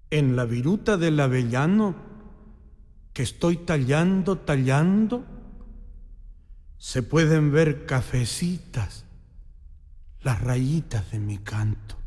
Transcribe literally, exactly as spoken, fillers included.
En la viruta del avellano que estoy tallando, tallando, se pueden ver cafecitas, las rayitas de mi canto.